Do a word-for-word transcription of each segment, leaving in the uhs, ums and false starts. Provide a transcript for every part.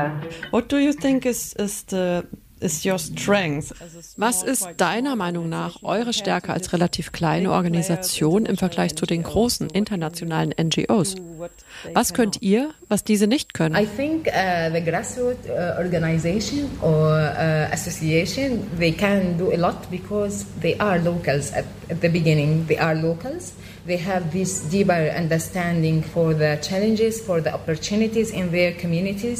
Yeah. What do you think is, is the is your strength? Was ist deiner Meinung nach eure Stärke als relativ kleine Organisation im Vergleich zu den großen internationalen N G Os? Was könnt ihr, was diese nicht können? I think uh, the grassroots uh, organization or uh, association, they can do a lot because they are locals at, at the beginning. They are locals. They have this deeper understanding for the challenges, for the opportunities in their communities.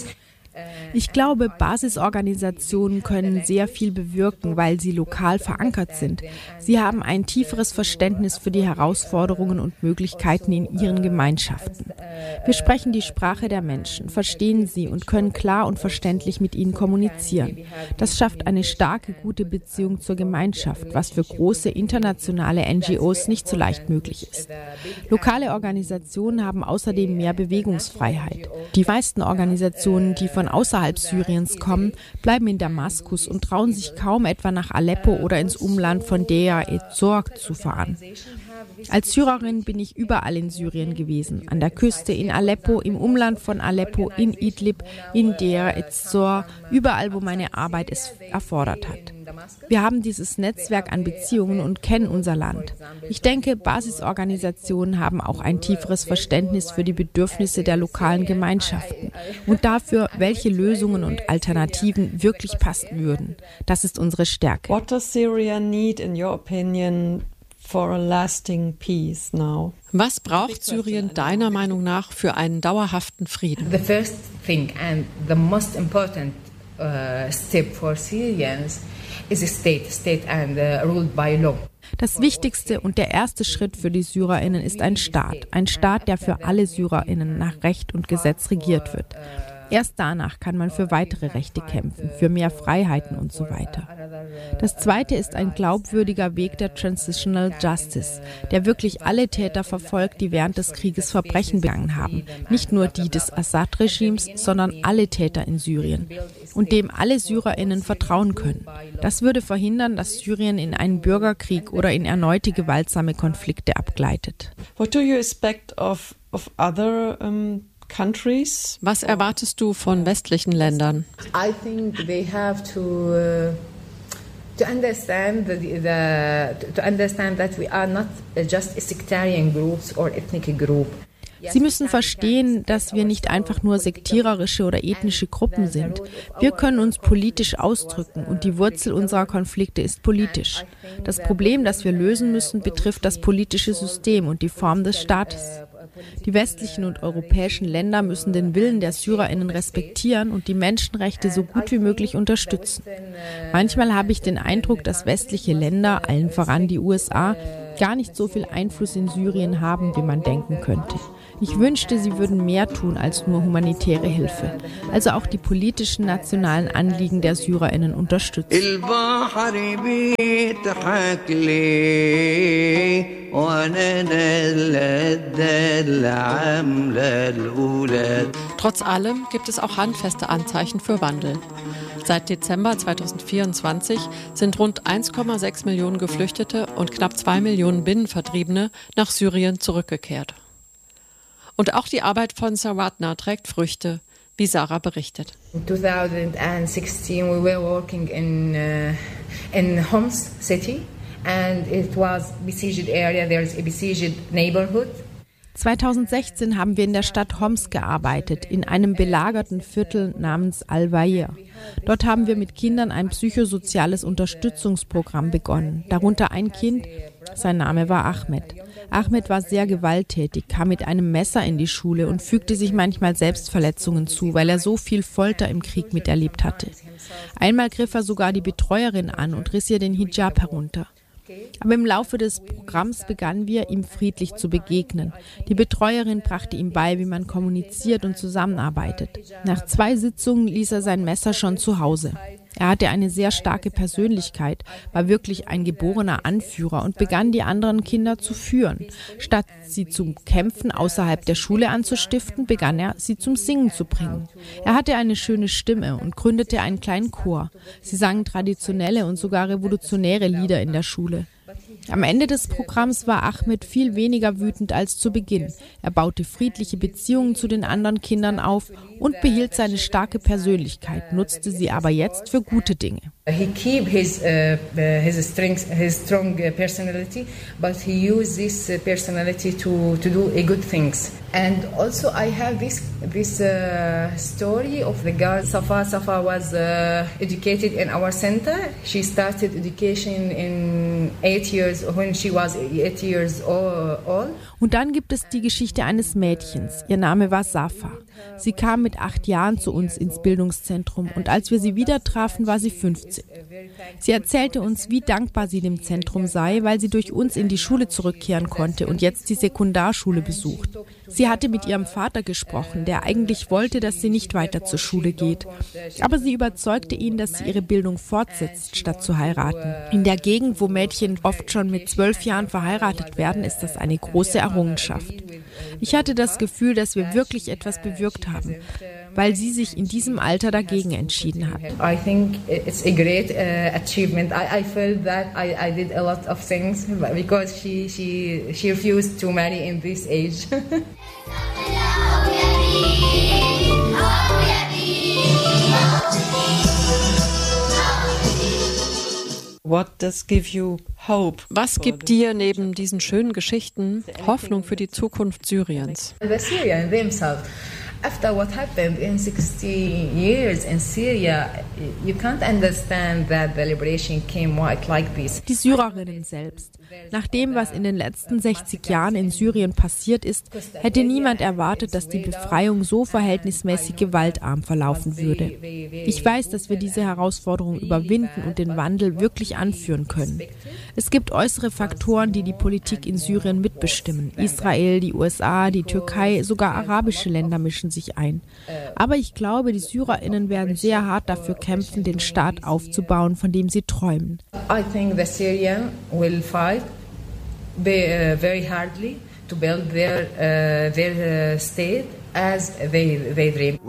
Ich glaube, Basisorganisationen können sehr viel bewirken, weil sie lokal verankert sind. Sie haben ein tieferes Verständnis für die Herausforderungen und Möglichkeiten in ihren Gemeinschaften. Wir sprechen die Sprache der Menschen, verstehen sie und können klar und verständlich mit ihnen kommunizieren. Das schafft eine starke, gute Beziehung zur Gemeinschaft, was für große internationale N G Os nicht so leicht möglich ist. Lokale Organisationen haben außerdem mehr Bewegungsfreiheit. Die meisten Organisationen, die von außerhalb Syriens kommen, bleiben in Damaskus und trauen sich kaum etwa nach Aleppo oder ins Umland von Deir ez-Zor zu fahren. Als Syrerin bin ich überall in Syrien gewesen, an der Küste, in Aleppo, im Umland von Aleppo, in Idlib, in Deir ez-Zor, überall, wo meine Arbeit es erfordert hat. Wir haben dieses Netzwerk an Beziehungen und kennen unser Land. Ich denke, Basisorganisationen haben auch ein tieferes Verständnis für die Bedürfnisse der lokalen Gemeinschaften und dafür, welche Lösungen und Alternativen wirklich passen würden. Das ist unsere Stärke. What does Syria need, in your opinion, for a lasting peace now? Was braucht Syrien deiner Meinung nach für einen dauerhaften Frieden? The first thing and the most important uh, step for Syrians is a state, state and uh, ruled by law. Das Wichtigste und der erste Schritt für die SyrerInnen ist ein Staat. Ein Staat, der für alle SyrerInnen nach Recht und Gesetz regiert wird. Erst danach kann man für weitere Rechte kämpfen, für mehr Freiheiten und so weiter. Das Zweite ist ein glaubwürdiger Weg der Transitional Justice, der wirklich alle Täter verfolgt, die während des Krieges Verbrechen begangen haben. Nicht nur die des Assad-Regimes, sondern alle Täter in Syrien. Und dem alle SyrerInnen vertrauen können. Das würde verhindern, dass Syrien in einen Bürgerkrieg oder in erneute gewaltsame Konflikte abgleitet. What do you expect of, of other um countries? Was erwartest du von westlichen Ländern? I think they have to uh, to understand the, the to understand that we are not just a sectarian groups or ethnic group. Sie müssen verstehen, dass wir nicht einfach nur sektiererische oder ethnische Gruppen sind. Wir können uns politisch ausdrücken und die Wurzel unserer Konflikte ist politisch. Das Problem, das wir lösen müssen, betrifft das politische System und die Form des Staates. Die westlichen und europäischen Länder müssen den Willen der SyrerInnen respektieren und die Menschenrechte so gut wie möglich unterstützen. Manchmal habe ich den Eindruck, dass westliche Länder, allen voran die U S A, gar nicht so viel Einfluss in Syrien haben, wie man denken könnte. Ich wünschte, sie würden mehr tun als nur humanitäre Hilfe, also auch die politischen nationalen Anliegen der SyrerInnen unterstützen. Trotz allem gibt es auch handfeste Anzeichen für Wandel. Seit Dezember zweitausendvierundzwanzig sind rund eins Komma sechs Millionen Geflüchtete und knapp zwei Millionen Binnenvertriebene nach Syrien zurückgekehrt. Und auch die Arbeit von Sawatna trägt Früchte, wie Sarah berichtet. In twenty sixteen we were working in uh, in Homs city and it was besieged area. There is a besieged neighborhood. zweitausendsechzehn haben wir in der Stadt Homs gearbeitet, in einem belagerten Viertel namens Al-Wayr. Dort haben wir mit Kindern ein psychosoziales Unterstützungsprogramm begonnen, darunter ein Kind, sein Name war Ahmed. Ahmed war sehr gewalttätig, kam mit einem Messer in die Schule und fügte sich manchmal Selbstverletzungen zu, weil er so viel Folter im Krieg miterlebt hatte. Einmal griff er sogar die Betreuerin an und riss ihr den Hijab herunter. Aber im Laufe des Programms begannen wir, ihm friedlich zu begegnen. Die Betreuerin brachte ihm bei, wie man kommuniziert und zusammenarbeitet. Nach zwei Sitzungen ließ er sein Messer schon zu Hause. Er hatte eine sehr starke Persönlichkeit, war wirklich ein geborener Anführer und begann, die anderen Kinder zu führen. Statt sie zum Kämpfen außerhalb der Schule anzustiften, begann er, sie zum Singen zu bringen. Er hatte eine schöne Stimme und gründete einen kleinen Chor. Sie sangen traditionelle und sogar revolutionäre Lieder in der Schule. Am Ende des Programms war Ahmed viel weniger wütend als zu Beginn. Er baute friedliche Beziehungen zu den anderen Kindern auf und behielt seine starke Persönlichkeit, nutzte sie aber jetzt für gute Dinge. He keep his uh, his strength, his strong personality, but he used this personality to to do a good things. And also I have this this uh, story of the girl Safa. Safa was uh, educated in our center. She started education in eight years when she was eight years old. Und dann gibt es die Geschichte eines Mädchens. Ihr Name war Safa. Sie kam mit acht Jahren zu uns ins Bildungszentrum und als wir sie wieder trafen, war sie fünfzehn. Sie erzählte uns, wie dankbar sie dem Zentrum sei, weil sie durch uns in die Schule zurückkehren konnte und jetzt die Sekundarschule besucht. Sie hatte mit ihrem Vater gesprochen, der eigentlich wollte, dass sie nicht weiter zur Schule geht. Aber sie überzeugte ihn, dass sie ihre Bildung fortsetzt, statt zu heiraten. In der Gegend, wo Mädchen oft schon mit zwölf Jahren verheiratet werden, ist das eine große Errungenschaft. Ich hatte das Gefühl, dass wir wirklich etwas bewirkt haben, weil sie sich in diesem Alter dagegen entschieden hat. I think it's a great uh, achievement. I, I felt that I, I did a lot of things because she she she refused to marry in this age. What does give you hope? Was gibt dir neben diesen schönen Geschichten Hoffnung für die Zukunft Syriens? The Syrians themselves. After what happened in sixty years in Syria, you can't understand that the liberation came right like this. Die Syrerinnen selbst. Nach dem, was in den letzten sechzig Jahren in Syrien passiert ist, hätte niemand erwartet, dass die Befreiung so verhältnismäßig gewaltarm verlaufen würde. Ich weiß, dass wir diese Herausforderung überwinden und den Wandel wirklich anführen können. Es gibt äußere Faktoren, die die Politik in Syrien mitbestimmen. Israel, die U S A, die Türkei, sogar arabische Länder mischen sich ein. Aber ich glaube, die SyrerInnen werden sehr hart dafür kämpfen, den Staat aufzubauen, von dem sie träumen. I think the Syrians will fight very hardly to build their uh, their state as they they dream.